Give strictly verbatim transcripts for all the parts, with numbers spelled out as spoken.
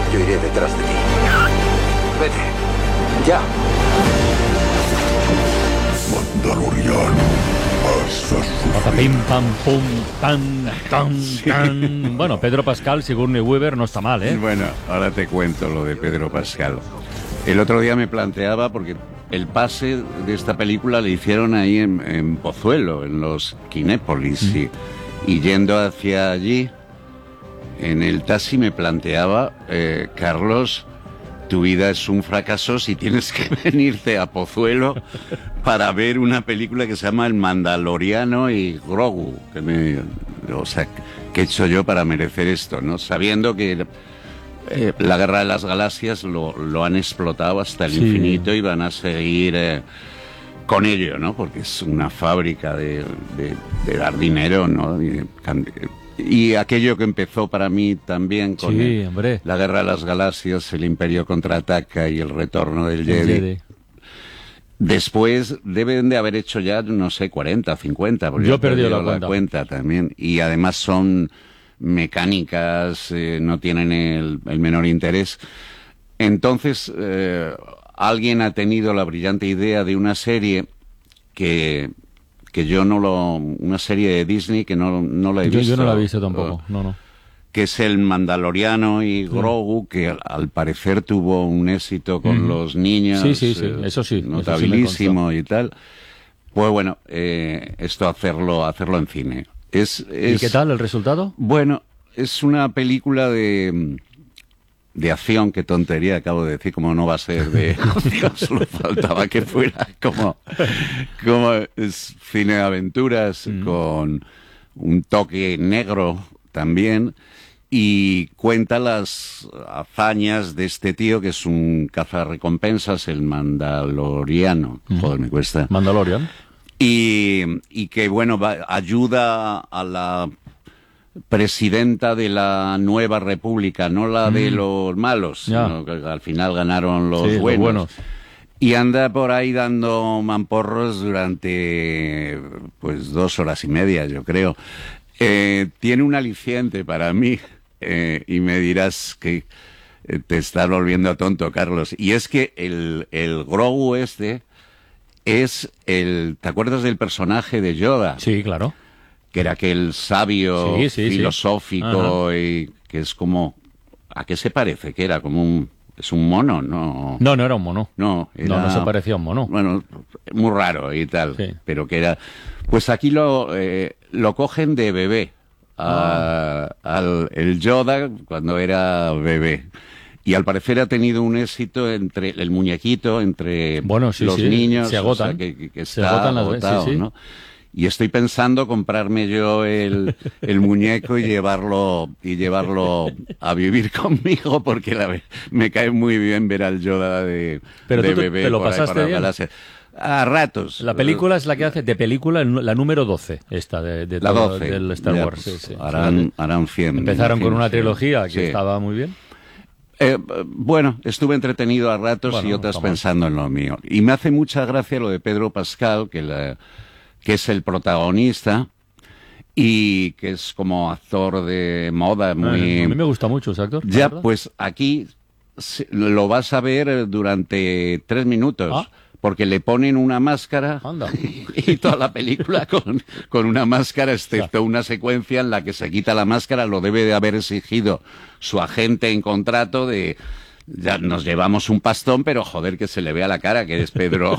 Yo iré detrás de ti. Vete. Ya. Mandaloriano. Hasta su Patapim, pam, pum, tan, tan, tan. Bueno, Pedro Pascal, Sigourney Weaver no está mal, ¿eh? Bueno, ahora te cuento lo de Pedro Pascal. El otro día me planteaba, porque el pase de esta película le hicieron ahí en, en Pozuelo, en los Kinépolis, mm. y, y yendo hacia allí, en el taxi me planteaba, eh, Carlos, tu vida es un fracaso si tienes que venirte a Pozuelo para ver una película que se llama El Mandaloriano y Grogu. Que me, o sea, ¿qué he hecho yo para merecer esto, no? Sabiendo que eh, la Guerra de las Galaxias lo, lo han explotado hasta el sí. infinito y van a seguir eh, con ello, ¿no? Porque es una fábrica de, de, de dar dinero, ¿no? Y, Y aquello que empezó para mí también con sí, el, la Guerra de las Galaxias, el Imperio contraataca y el retorno del Jedi. Jedi. Después deben de haber hecho ya, no sé, cuarenta, cincuenta. Porque yo he perdido la, la cuenta. cuenta también. Y además son mecánicas, eh, no tienen el, el menor interés. Entonces, eh, alguien ha tenido la brillante idea de una serie que... que yo no lo... una serie de Disney que no, no la he yo, visto. Yo no la he visto tampoco, no, no. Que es El Mandaloriano y Grogu, sí. que al, al parecer tuvo un éxito con mm. los niños. Sí, sí, sí, eh, eso sí. Notabilísimo eso sí y tal. Pues bueno, eh, esto hacerlo, hacerlo en cine. Es, es, ¿Y qué tal el resultado? Bueno, es una película de... de acción, qué tontería acabo de decir, como no va a ser de acción, solo faltaba que fuera como, como es cine de aventuras, mm. con un toque negro también, y cuenta las hazañas de este tío que es un cazarrecompensas, el Mandaloriano, mm. joder, me cuesta. Mandalorian. Y, y que, bueno, va, ayuda a la presidenta de la nueva república, no la de mm. los malos, ya. sino que al final ganaron los, sí, buenos. los buenos. Y anda por ahí dando mamporros durante pues dos horas y media, yo creo. Eh, tiene un aliciente para mí, eh, y me dirás que eh, te estás volviendo tonto, Carlos. Y es que el, el Grogu este es el... ¿Te acuerdas del personaje de Yoda? Sí, claro. Que era aquel sabio sí, sí, filosófico sí. y que es como... ¿A qué se parece? Que era como un... ¿Es un mono? No, no, no era un mono. No, era, no, no se parecía a un mono. Bueno, muy raro y tal, sí. pero que era... Pues aquí lo, eh, lo cogen de bebé, a, ah. al el Yoda cuando era bebé. Y al parecer ha tenido un éxito entre el muñequito, entre bueno, sí, los sí. niños. Se agotan. O sea, que, que, que se está agotan las agotado, sí, sí. ¿no? Y estoy pensando comprarme yo el, el muñeco y llevarlo y llevarlo a vivir conmigo, porque la, me cae muy bien ver al Yoda de, Pero de tú bebé. te lo por pasaste ahí, por la bien. A ratos. La película es la que hace, de película, la número doce, esta, de, de la todo, doce, del Star ya, Wars. Pues, sí, sí. Harán, harán cien. Empezaron cien, con una cien, trilogía que sí. estaba muy bien. Eh, bueno, estuve entretenido a ratos bueno, y otras no pensando en lo mío. Y me hace mucha gracia lo de Pedro Pascal, que, la, que es el protagonista y que es como actor de moda muy... A mí me gusta mucho ese actor. Ya, pues aquí lo vas a ver durante tres minutos. ¿Ah? Porque le ponen una máscara Anda. y toda la película con, con una máscara, excepto una secuencia en la que se quita la máscara, lo debe de haber exigido su agente en contrato de... Ya nos llevamos un pastón, pero joder, que se le vea la cara, que es Pedro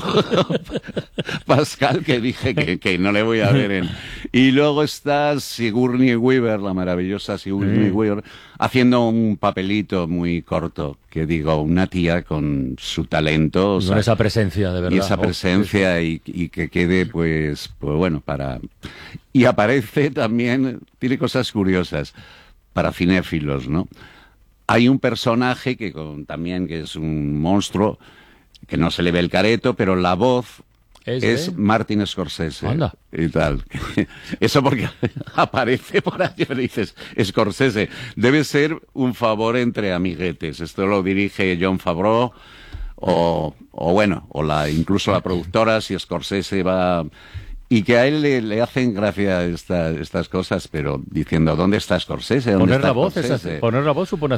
Pascal, que dije que, que no le voy a ver en... Y luego está Sigourney Weaver, la maravillosa Sigourney sí. Weaver, haciendo un papelito muy corto, que digo, una tía con su talento. O con sea, esa presencia, de verdad. Y esa presencia, oh, y, y que quede, pues, pues bueno, para... Y aparece también, tiene cosas curiosas, para cinéfilos, ¿no? Hay un personaje que con, también que es un monstruo, que no se le ve el careto, pero la voz es, es de... Martin Scorsese. Anda. Y tal. Eso porque aparece por ahí, pero dices, Scorsese. Debe ser un favor entre amiguetes. Esto lo dirige Jon Favreau, o, o bueno, o la incluso la productora, si Scorsese va... Y que a él le, le hacen gracia esta, estas cosas, pero diciendo, ¿dónde está Scorsese? ¿Dónde poner está la voz Scorsese? Es, poner la voz supone